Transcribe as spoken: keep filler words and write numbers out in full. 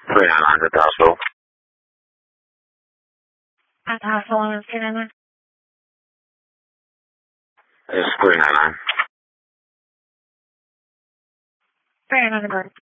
three nine nine, good hospital. At the hospital on three nine nine. It's three nine nine. three nine nine.